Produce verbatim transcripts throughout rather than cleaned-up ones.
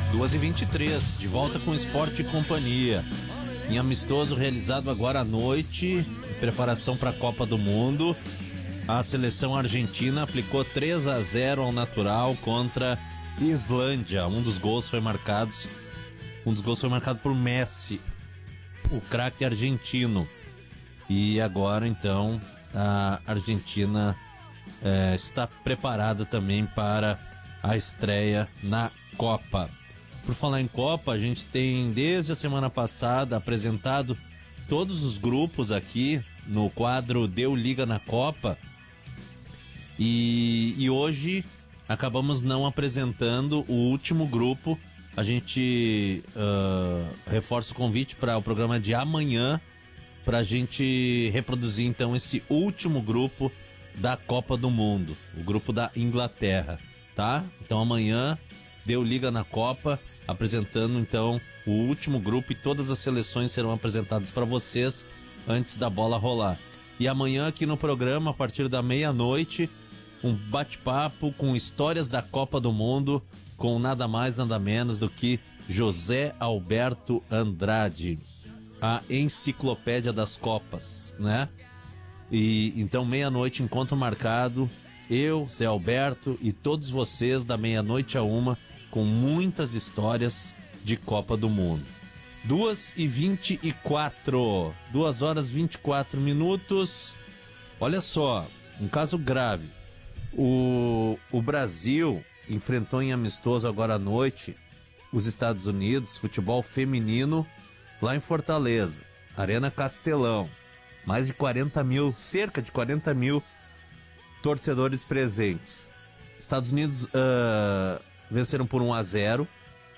duas e vinte e três, de volta com Esporte e Companhia. Em amistoso realizado agora à noite, em preparação para a Copa do Mundo, a seleção argentina aplicou três a zero ao natural contra Islândia. Um dos gols foi marcado, um dos gols foi marcado por Messi, o craque argentino. E agora então a Argentina é, está preparada também para a estreia na Copa. Por falar em Copa, a gente tem desde a semana passada apresentado todos os grupos aqui no quadro Deu Liga na Copa, e, e hoje acabamos não apresentando o último grupo. A gente uh, reforça o convite para o programa de amanhã, para a gente reproduzir então esse último grupo da Copa do Mundo, o grupo da Inglaterra, tá? Então amanhã Deu Liga na Copa, apresentando então o último grupo, e todas as seleções serão apresentadas para vocês antes da bola rolar. E amanhã aqui no programa, a partir da meia-noite, um bate-papo com histórias da Copa do Mundo, com nada mais, nada menos do que José Alberto Andrade, a enciclopédia das Copas, né? E então meia-noite, encontro marcado, eu, Zé Alberto e todos vocês, da meia-noite a uma, com muitas histórias de Copa do Mundo. duas e vinte e quatro, duas horas e vinte e quatro minutos. Olha só, um caso grave. O, o Brasil enfrentou em amistoso agora à noite os Estados Unidos, futebol feminino, lá em Fortaleza, Arena Castelão. Mais de quarenta mil, cerca de quarenta mil torcedores presentes. Estados Unidos uh, venceram por um a zero.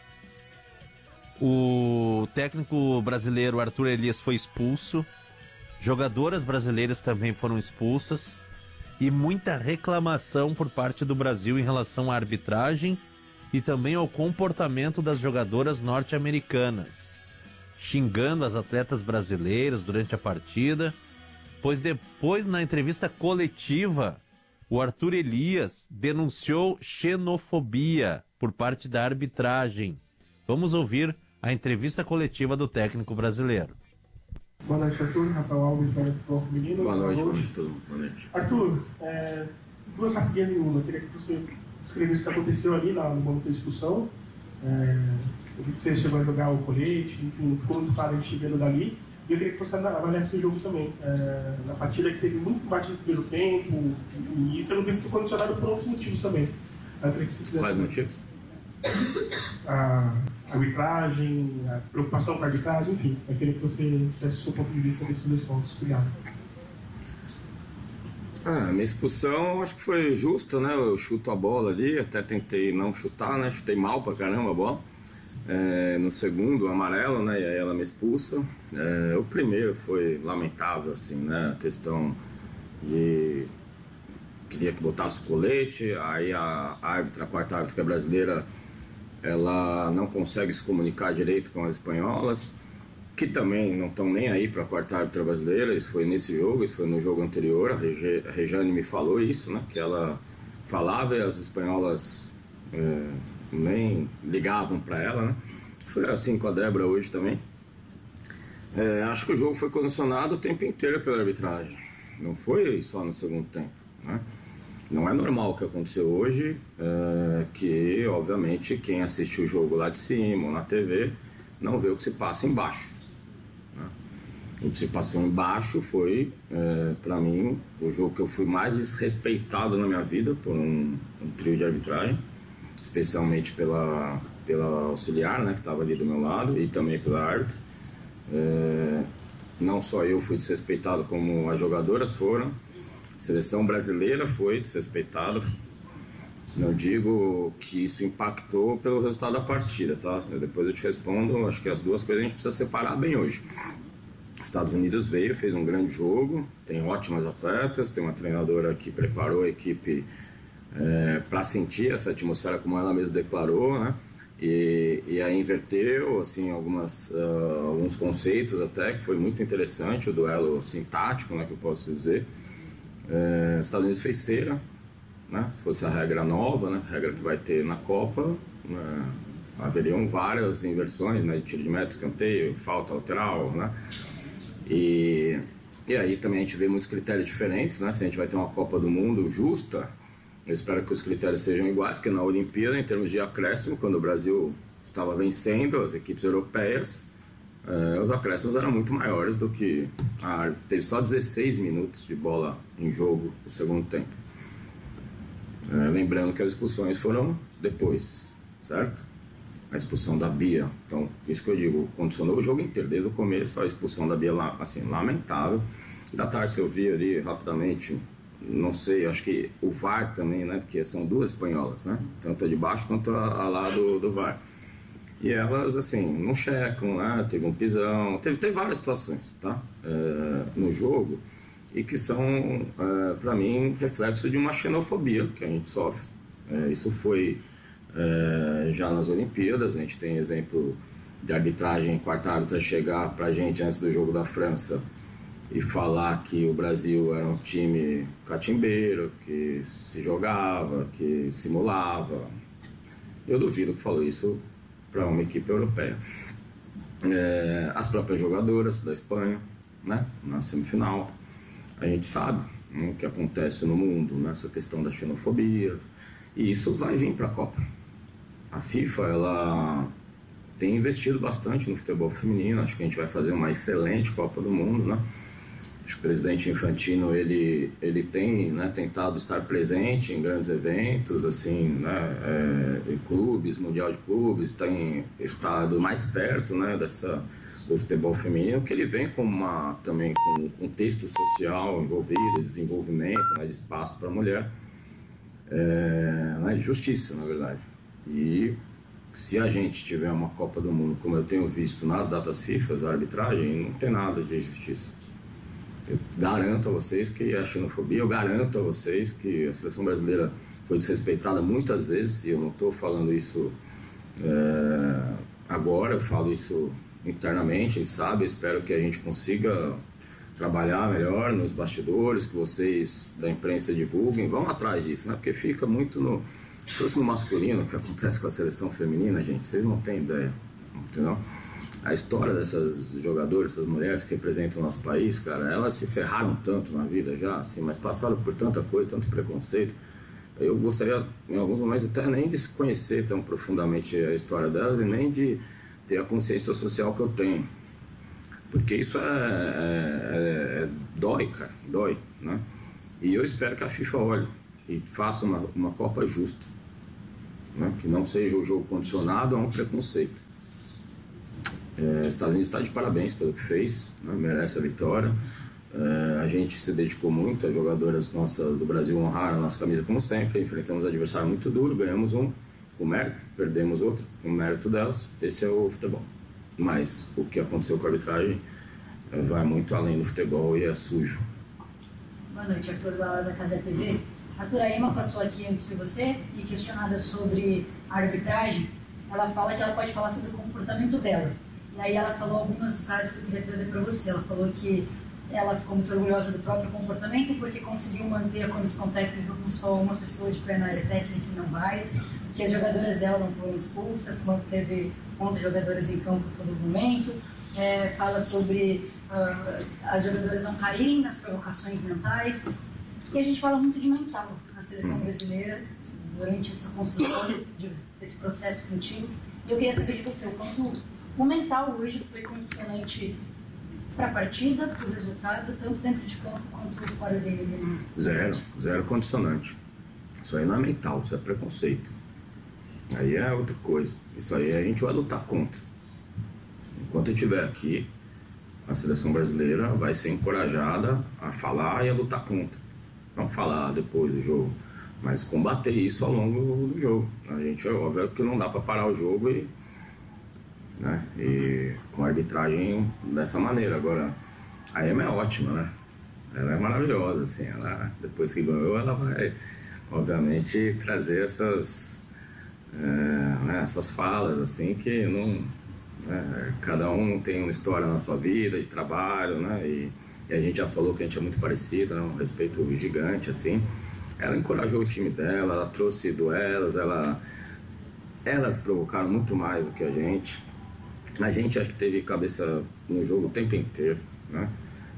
O técnico brasileiro Arthur Elias foi expulso. Jogadoras brasileiras também foram expulsas. E muita reclamação por parte do Brasil em relação à arbitragem e também ao comportamento das jogadoras norte-americanas, xingando as atletas brasileiras durante a partida, pois depois, na entrevista coletiva, o Arthur Elias denunciou xenofobia por parte da arbitragem. Vamos ouvir a entrevista coletiva do técnico brasileiro. Boa noite, Arthur. Rafael Alves, da Futebol Feminino. Boa noite, boa noite, tudo. Boa noite. Arthur, é, duas rapidinhas em uma. Eu queria que você descrevesse o que aconteceu ali na, no momento da discussão. É, eu vi que você chegou a jogar o colete, enfim, ficou muito claro a gente vendo dali. E eu queria que você avaliasse esse jogo também. É, na partida que teve muito embate no primeiro tempo, e isso eu não vi que foi condicionado por outros motivos também. Quais motivos? A arbitragem, a preocupação com a arbitragem, enfim. Eu queria que você desse o seu ponto de vista desses dois pontos. Obrigado. Ah, minha expulsão eu acho que foi justa, né? Eu chuto a bola ali, até tentei não chutar, né? Chutei mal pra caramba a bola. É, no segundo, amarelo, né? E aí ela me expulsa. É, o primeiro foi lamentável, assim, né? A questão de... queria que botasse o colete, aí a árbitra, a quarta árbitra, que é brasileira, ela não consegue se comunicar direito com as espanholas, que também não estão nem aí para a quarta árbitra brasileira. Isso foi nesse jogo, isso foi no jogo anterior. A, Rege, a Rejane me falou isso, né? Que ela falava e as espanholas é, nem ligavam para ela, né? Foi assim com a Débora hoje também. É, acho que o jogo foi condicionado o tempo inteiro pela arbitragem, não foi só no segundo tempo, né? Não é normal o que aconteceu hoje, é, que obviamente quem assiste o jogo lá de cima ou na T V não vê o que se passa embaixo, né? O que se passou embaixo foi, é, para mim, o jogo que eu fui mais desrespeitado na minha vida por um, um trio de arbitragem, especialmente pela, pela auxiliar, né, que estava ali do meu lado, e também pela árbitra. É, não só eu fui desrespeitado, como as jogadoras foram. A seleção brasileira foi desrespeitada. Não digo que isso impactou pelo resultado da partida, tá? Depois eu te respondo. Acho que as duas coisas a gente precisa separar bem hoje. Estados Unidos veio, fez um grande jogo, tem ótimas atletas, tem uma treinadora que preparou a equipe é, para sentir essa atmosfera, como ela mesma declarou, né? E, e aí inverteu assim, algumas, uh, alguns conceitos até, que foi muito interessante, o duelo assim, tático, né, que eu posso dizer. É, Estados Unidos fez cera, né? Se fosse a regra nova, né? A regra que vai ter na Copa, né? haveriam várias inversões, né, de tiro de meta, escanteio, falta lateral, né, e, e aí também a gente vê muitos critérios diferentes, né, se a gente vai ter uma Copa do Mundo justa, eu espero que os critérios sejam iguais, porque na Olimpíada, em termos de acréscimo, quando o Brasil estava vencendo as equipes europeias, eh, os acréscimos eram muito maiores do que a árbitra. Teve só dezesseis minutos de bola em jogo no segundo tempo. Eh, lembrando que as expulsões foram depois, certo? A expulsão da Bia, então, isso que eu digo, condicionou o jogo inteiro, desde o começo, a expulsão da Bia, assim, lamentável. Da Tarsi eu vi ali rapidamente, não sei, acho que o V A R também, né, porque são duas espanholas, né, tanto a de baixo quanto a, a lá do, do V A R. E elas, assim, não checam, né, teve um pisão, teve, teve várias situações, tá, é, no jogo, e que são, é, para mim, reflexo de uma xenofobia que a gente sofre. É, isso foi é, já nas Olimpíadas, a gente tem exemplo de arbitragem, quarta árbitra chegar pra gente antes do jogo da França e falar que o Brasil era um time catimbeiro, que se jogava, que simulava. Eu duvido que falou isso para uma equipe europeia. É, as próprias jogadoras da Espanha, né, na semifinal, a gente sabe, né, o que acontece no mundo nessa questão da xenofobia, e isso vai vir para a Copa. A FIFA, ela tem investido bastante no futebol feminino, acho que a gente vai fazer uma excelente Copa do Mundo, né? Acho que o presidente Infantino, ele, ele tem, né, tentado estar presente em grandes eventos, assim, né, é, em clubes, Mundial de Clubes, tem estado mais perto, né, dessa, do futebol feminino, que ele vem com uma, também com um contexto social envolvido, desenvolvimento, né, de espaço para a mulher, é, né, de justiça, na verdade. E se a gente tiver uma Copa do Mundo, como eu tenho visto nas datas FIFA, a arbitragem, não tem nada de justiça. Eu garanto a vocês que a xenofobia, eu garanto a vocês que a seleção brasileira foi desrespeitada muitas vezes, e eu não estou falando isso é, agora, eu falo isso internamente, a gente sabe, eu espero que a gente consiga trabalhar melhor nos bastidores, que vocês da imprensa divulguem, vão atrás disso, né? Porque fica muito no... Se fosse no masculino, o que acontece com a seleção feminina, gente, vocês não têm ideia, entendeu? A história dessas jogadoras, essas mulheres que representam o nosso país, cara, elas se ferraram tanto na vida já, assim, mas passaram por tanta coisa, tanto preconceito. Eu gostaria, em alguns momentos, até nem de conhecer tão profundamente a história delas e nem de ter a consciência social que eu tenho. Porque isso é, é, é dói, cara, dói, né? E eu espero que a FIFA olhe e faça uma, uma Copa justa, né? Que não seja o jogo condicionado a um preconceito. É, os Estados Unidos está de parabéns pelo que fez, né? Merece a vitória. É, a gente se dedicou muito, as jogadoras nossas do Brasil honraram a nossa camisa como sempre, enfrentamos um adversário muito duro, ganhamos um com mérito, perdemos outro com mérito delas, esse é o futebol. Mas o que aconteceu com a arbitragem é, vai muito além do futebol e é sujo. Boa noite, Arthur Laura da Casa T V. Arthur, a Emma passou aqui antes de você e questionada sobre a arbitragem, ela fala que ela pode falar sobre o comportamento dela. E aí ela falou algumas frases que eu queria trazer para você. Ela falou que ela ficou muito orgulhosa do próprio comportamento porque conseguiu manter a comissão técnica com só uma pessoa de plenária técnica e não várias, que as jogadoras dela não foram expulsas, manteve onze jogadoras em campo todo momento. É, fala sobre uh, as jogadoras não caírem nas provocações mentais. E a gente fala muito de mental na seleção brasileira durante essa construção de, desse processo contigo. E eu queria saber de você o quanto o mental hoje foi condicionante para a partida, para o resultado, tanto dentro de campo quanto fora dele. Né? Zero, zero condicionante. Isso aí não é mental, isso é preconceito. Aí é outra coisa. Isso aí a gente vai lutar contra. Enquanto eu estiver aqui, a seleção brasileira vai ser encorajada a falar e a lutar contra. Não falar depois do jogo, mas combater isso ao longo do jogo. A gente, é óbvio que não dá para parar o jogo e, né, e com a arbitragem dessa maneira. Agora, a Emma é ótima, né? Ela é maravilhosa, assim. Ela, depois que ganhou, ela vai, obviamente, trazer essas, é, né, essas falas, assim, que não... Né, cada um tem uma história na sua vida, de trabalho, né? E, e a gente já falou que a gente é muito parecido, né? Um respeito gigante, assim. Ela encorajou o time dela, ela trouxe duelos, ela... elas provocaram muito mais do que a gente. A gente acho que teve cabeça no jogo o tempo inteiro, né?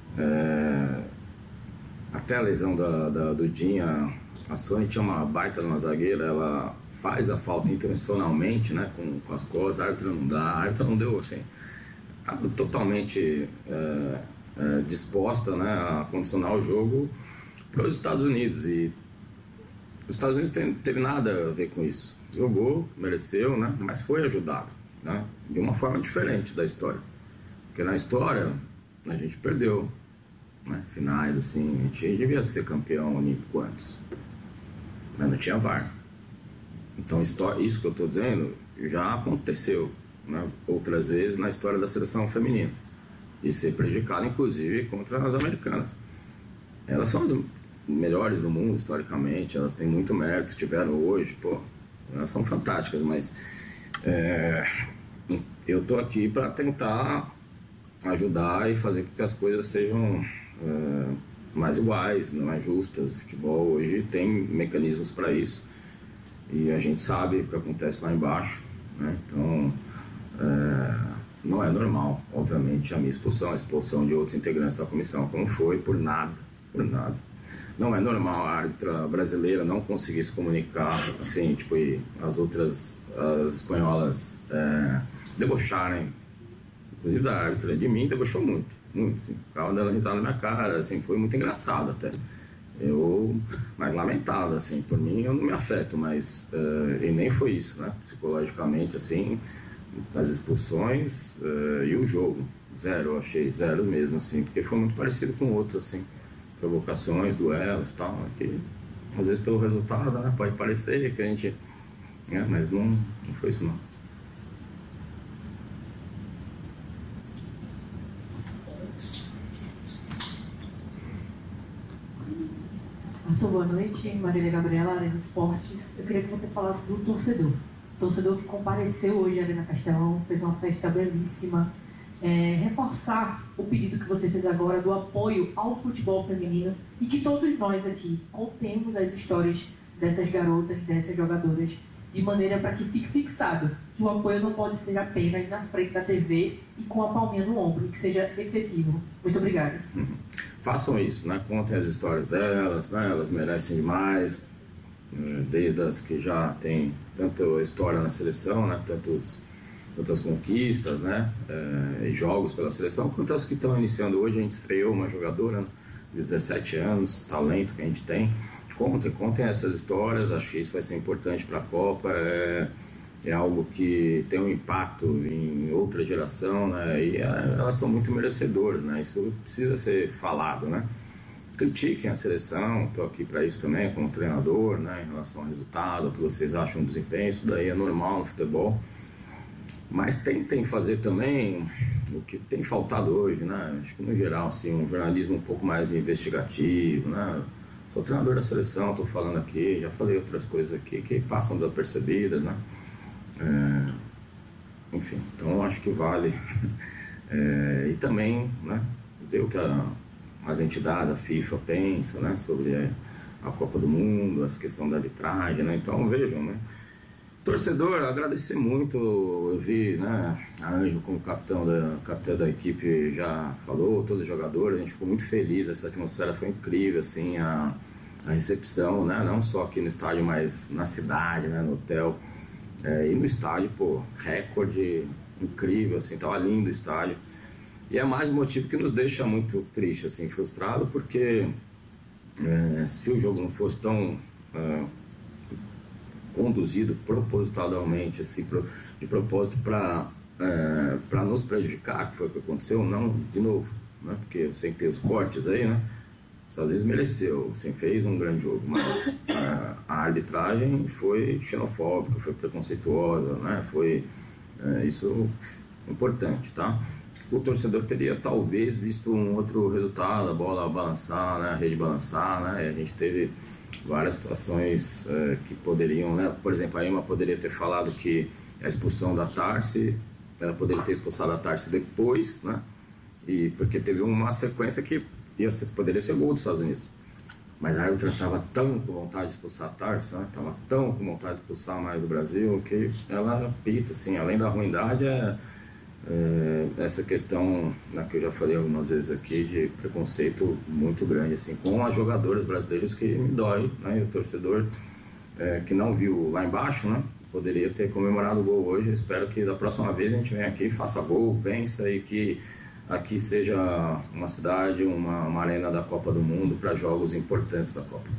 É, até a lesão da, da, do Dinha, a Sony tinha uma baita numa zagueira, ela faz a falta intencionalmente, né? Com, com as costas, a árbitra não dá, a árbitra não deu assim. Estava totalmente é, é, disposta, né, a condicionar o jogo para os Estados Unidos. E os Estados Unidos não teve nada a ver com isso. Jogou, mereceu, né? Mas foi ajudado, né? De uma forma diferente da história. Porque na história a gente perdeu, né? Finais, assim, a gente devia ser campeão olímpico antes, mas não tinha V A R. Então isso que eu estou dizendo já aconteceu, né, outras vezes na história da seleção feminina, e ser prejudicado inclusive contra as americanas. Elas são as melhores do mundo historicamente, elas têm muito mérito, tiveram hoje, pô, elas são fantásticas, mas é, eu tô aqui para tentar ajudar e fazer com que as coisas sejam é, mais iguais, mais justas. O futebol hoje tem mecanismos para isso e a gente sabe o que acontece lá embaixo, né? Então é, não é normal, obviamente, a minha expulsão, a expulsão de outros integrantes da comissão, como foi, por nada, por nada. Não é normal a árbitra brasileira não conseguir se comunicar, assim, tipo, e as outras, as espanholas é, debocharem, inclusive da árbitra, de mim, debochou muito, muito, assim, ficava dando risada na minha cara, assim, foi muito engraçado até. Eu, mas lamentável, assim, por mim eu não me afeto, mas, uh, e nem foi isso, né, psicologicamente, assim, as expulsões uh, e o jogo, zero, eu achei zero mesmo, assim, porque foi muito parecido com o outro, assim, provocações, duelos e tal, que às vezes pelo resultado, né, pode parecer que a gente, né, mas não, não foi isso não. Arthur, boa noite. Marília Gabriela, Arena Esportes. Eu queria que você falasse do torcedor. O torcedor que compareceu hoje à Arena Castelão, fez uma festa belíssima. É, reforçar o pedido que você fez agora do apoio ao futebol feminino e que todos nós aqui contemos as histórias dessas garotas, dessas jogadoras, de maneira para que fique fixado que o apoio não pode ser apenas na frente da T V e com a palminha no ombro, que seja efetivo. Muito obrigada. Uhum. Façam isso, né? Contem as histórias delas, né? Elas merecem demais, desde as que já têm tanta história na seleção, né? Tantos, tantas conquistas, né? É, e jogos pela seleção, quanto as que estão iniciando hoje. A gente estreou uma jogadora, né, de dezessete anos, talento que a gente tem. Contem, contem essas histórias, acho que isso vai ser importante para a Copa, é, é algo que tem um impacto em outra geração, né? E é, elas são muito merecedoras, né? Isso precisa ser falado, né? Critiquem a seleção, estou aqui para isso também como treinador, né? Em relação ao resultado, o que vocês acham do desempenho, isso daí é normal no futebol, mas tentem fazer também o que tem faltado hoje, né? Acho que no geral, assim, um jornalismo um pouco mais investigativo, né? Sou treinador da seleção, estou falando aqui, já falei outras coisas aqui que passam desapercebidas, né? É, enfim, então acho que vale. É, e também, né, ver o que a, as entidades, a FIFA pensa, né, sobre a, a Copa do Mundo, essa questão da arbitragem, né? Então vejam, né? Torcedor, agradecer muito, eu vi, né, a Ângelo como capitão da, capitã da equipe já falou, todos os jogadores, a gente ficou muito feliz, essa atmosfera foi incrível, assim, a, a recepção, né, não só aqui no estádio, mas na cidade, né, no hotel, é, e no estádio, pô, recorde incrível, assim, tava lindo o estádio, e é mais um motivo que nos deixa muito triste, assim, frustrado, porque é, se o jogo não fosse tão... É, conduzido propositalmente, assim, de propósito para é, para nos prejudicar, que foi o que aconteceu, não, de novo, né? Porque eu sei que tem os cortes aí, né? Os Estados Unidos mereceu, assim, fez um grande jogo, mas é, a arbitragem foi xenofóbica, foi preconceituosa, né? Foi é, isso importante, tá? O torcedor teria talvez visto um outro resultado, a bola balançar, né? A rede balançar, né? E a gente teve várias situações é, que poderiam, né? Por exemplo, a Ema poderia ter falado que a expulsão da Tarsi, ela poderia ter expulsado a Tarsi depois, né? E porque teve uma sequência que ia ser, poderia ser gol dos Estados Unidos. mas a árbitra estava tão com vontade de expulsar a Tarso, né? Estava tão com vontade de expulsar mais do Brasil, que ela pita, assim, além da ruindade, é, é essa questão, né, que eu já falei algumas vezes aqui, de preconceito muito grande, assim, com as jogadoras brasileiras, que me dói, né? E o torcedor é, que não viu lá embaixo, né? Poderia ter comemorado o gol hoje. Eu espero que da próxima vez a gente venha aqui, faça gol, vença, e que aqui seja uma cidade, uma, uma arena da Copa do Mundo para jogos importantes da Copa.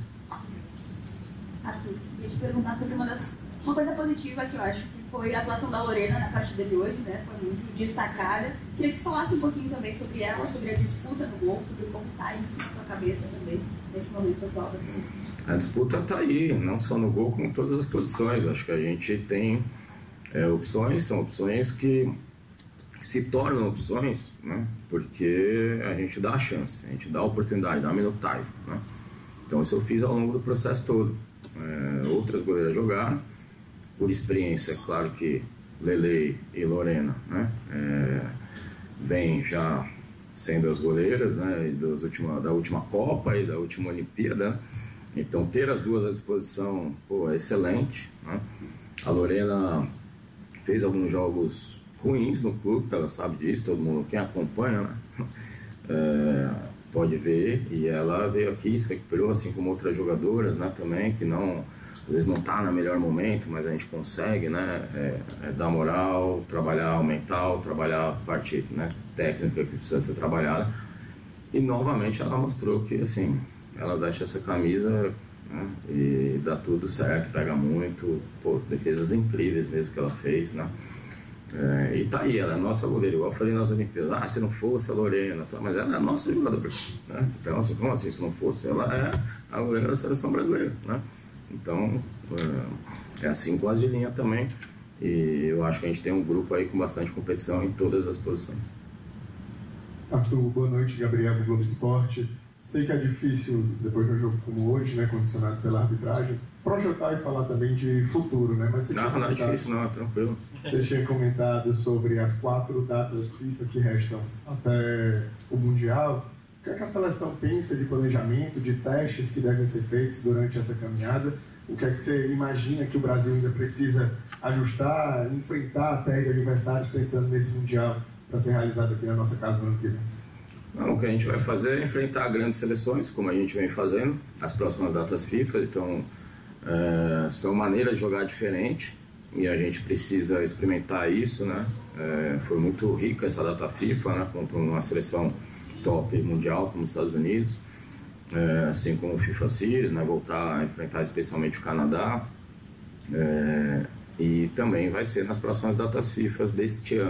Arthur, eu ia te perguntar sobre uma, das, uma coisa positiva que eu acho que foi a atuação da Lorena na partida de hoje, né? Foi muito destacada. Queria que tu falasse um pouquinho também sobre ela, sobre a disputa no gol, sobre como está isso na tua cabeça também, nesse momento atual da seleção. A disputa está aí, não só no gol, como em todas as posições. Acho que a gente tem é, opções, são opções que se tornam opções, né? Porque a gente dá a chance, a gente dá a oportunidade, dá a minutagem, né? Então isso eu fiz ao longo do processo todo. É, outras goleiras jogaram, por experiência, é claro que Lele e Lorena, né? É, vêm já sendo as goleiras, né? Das última, da última Copa e da última Olimpíada. Então ter as duas à disposição, pô, é excelente, né? A Lorena fez alguns jogos ruins no clube, ela sabe disso, todo mundo, quem acompanha, né? É, pode ver, e ela veio aqui, se recuperou, assim como outras jogadoras, né, também, que não, às vezes não está no melhor momento, mas a gente consegue, né, é, é dar moral, trabalhar o mental, trabalhar a parte, né, técnica que precisa ser trabalhada, e novamente ela mostrou que, assim, ela veste essa camisa, né, e dá tudo certo, pega muito, pô, defesas incríveis mesmo que ela fez, né. É, e tá aí, ela é a nossa goleira, igual eu falei nas Olimpíadas, ah, se não fosse a Lorena, mas ela é a nossa jogadora, né? Então, assim, como assim, se não fosse? Ela é a goleira da seleção brasileira, né? Então, é, é assim com a Zilinha também, e eu acho que a gente tem um grupo aí com bastante competição em todas as posições. Arthur, boa noite, Gabriel do Globo Esporte. Sei que é difícil, depois de um jogo como hoje, né, condicionado pela arbitragem, projetar e falar também de futuro, né? Mas você não, não é difícil não, é tranquilo. Você tinha comentado sobre as quatro datas FIFA que restam até o Mundial. O que é que a seleção pensa de planejamento, de testes que devem ser feitos durante essa caminhada? O que é que você imagina que o Brasil ainda precisa ajustar, enfrentar até de adversários pensando nesse Mundial para ser realizado aqui na nossa casa no ano que vem? Não, o que a gente vai fazer é enfrentar grandes seleções, como a gente vem fazendo, as próximas datas FIFA. Então, é, são maneiras de jogar diferente e a gente precisa experimentar isso, né? É, foi muito rica essa data FIFA, né? Contra uma seleção top mundial como os Estados Unidos, é, assim como o FIFA Series, né? Voltar a enfrentar especialmente o Canadá, é, e também vai ser nas próximas datas FIFA deste ano.